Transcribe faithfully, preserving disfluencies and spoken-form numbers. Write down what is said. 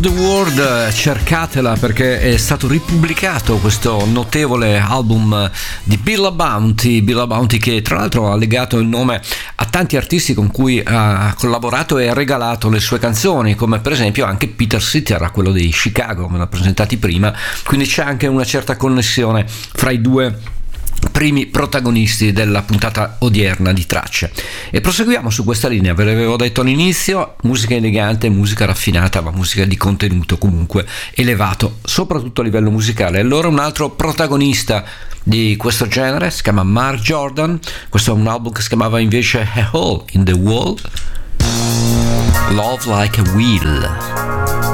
The World, cercatela perché è stato ripubblicato questo notevole album di Billa Bounty, Billa Bounty che tra l'altro ha legato il nome a tanti artisti con cui ha collaborato e ha regalato le sue canzoni, come per esempio anche Peter Cetera, quello dei Chicago, me l'ha presentati prima, quindi c'è anche una certa connessione fra i due primi protagonisti della puntata odierna di Tracce. E proseguiamo su questa linea, ve l'avevo detto all'inizio, musica elegante, musica raffinata, ma musica di contenuto comunque elevato, soprattutto a livello musicale. Allora un altro protagonista di questo genere si chiama Mark Jordan, questo è un album che si chiamava invece A Hole in the Wall, Love Like a Wheel.